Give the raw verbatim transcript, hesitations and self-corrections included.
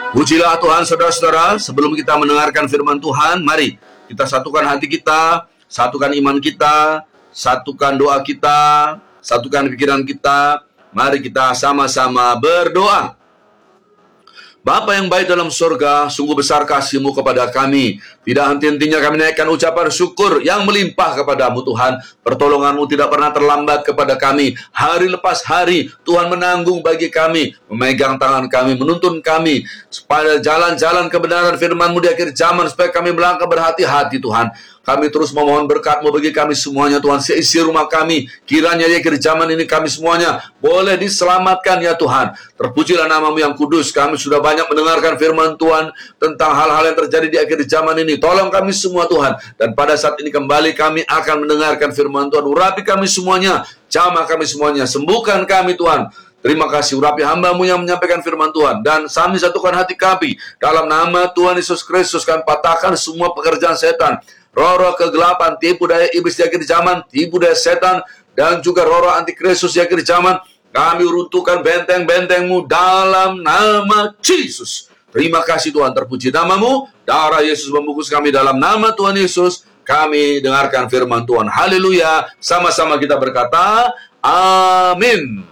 Pujilah Tuhan, saudara-saudara. Sebelum kita mendengarkan firman Tuhan, mari kita satukan hati kita, satukan iman kita, satukan doa kita, satukan pikiran kita. Mari kita sama-sama berdoa. Bapa yang baik dalam surga, sungguh besar kasih-Mu kepada kami. Tidak henti-hentinya kami naikkan ucapan syukur yang melimpah kepadamu Tuhan. Pertolongan-Mu tidak pernah terlambat kepada kami. Hari lepas hari, Tuhan menanggung bagi kami, memegang tangan kami, menuntun kami pada jalan-jalan kebenaran firman-Mu di akhir zaman, supaya kami melangkah berhati-hati Tuhan. Kami terus memohon berkat-Mu bagi kami semuanya Tuhan. Seisi rumah kami, kiranya di akhir zaman ini kami semuanya boleh diselamatkan ya Tuhan. Terpujilah nama-Mu yang kudus. Kami sudah banyak mendengarkan firman Tuhan tentang hal-hal yang terjadi di akhir zaman ini. Tolong kami semua Tuhan. Dan pada saat ini kembali kami akan mendengarkan firman Tuhan. Urapi kami semuanya, jamah kami semuanya, sembuhkan kami Tuhan. Terima kasih, urapi hamba-Mu yang menyampaikan firman Tuhan. Dan kami satukan hati kami. Dalam nama Tuhan Yesus Kristus, kami patahkan semua pekerjaan setan, roh-roh kegelapan, tipu daya iblis di akhir zaman, tipu daya setan, dan juga roh-roh antikristus di akhir zaman. Kami runtuhkan benteng-benteng-Mu dalam nama Yesus. Terima kasih Tuhan, terpuji nama-Mu. Darah Yesus membungkus kami. Dalam nama Tuhan Yesus, kami dengarkan firman Tuhan. Haleluya. Sama-sama kita berkata, amin.